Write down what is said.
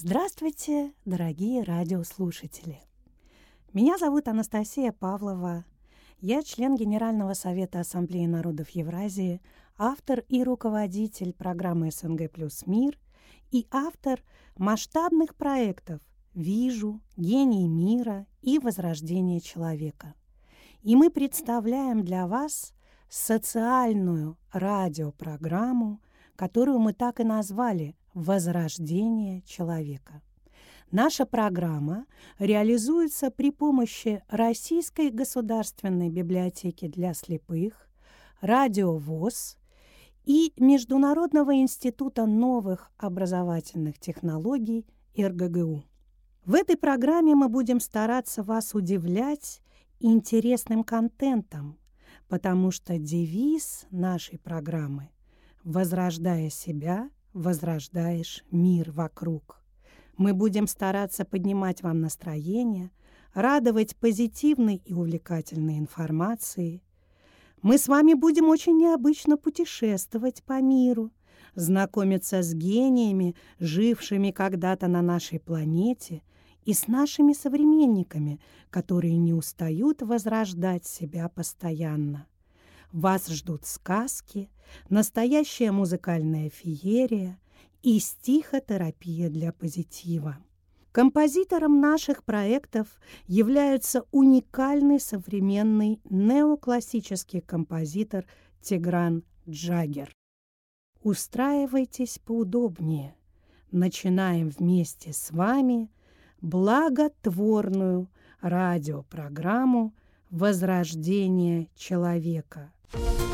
Здравствуйте, дорогие радиослушатели! Меня зовут Анастасия Павлова. Я член Генерального совета Ассамблеи народов Евразии, автор и руководитель программы СНГ плюс мир и автор масштабных проектов «Вижу», «Гений мира» и «Возрождение человека». И мы представляем для вас социальную радиопрограмму, которую мы так и назвали «Возрождение человека». Наша программа реализуется при помощи Российской государственной библиотеки для слепых, Радио ВОС и Международного института новых образовательных технологий РГГУ. В этой программе мы будем стараться вас удивлять интересным контентом, потому что девиз нашей программы «Возрождая себя, возрождаешь мир вокруг». Мы будем стараться поднимать вам настроение, радовать позитивной и увлекательной информацией. Мы с вами будем очень необычно путешествовать по миру, знакомиться с гениями, жившими когда-то на нашей планете, и с нашими современниками, которые не устают возрождать себя постоянно. Вас ждут сказки, настоящая музыкальная феерия и стихотерапия для позитива. Композитором наших проектов является уникальный современный неоклассический композитор Тигран Джагер. Устраивайтесь поудобнее. Начинаем вместе с вами благотворную радиопрограмму «Возрождение человека».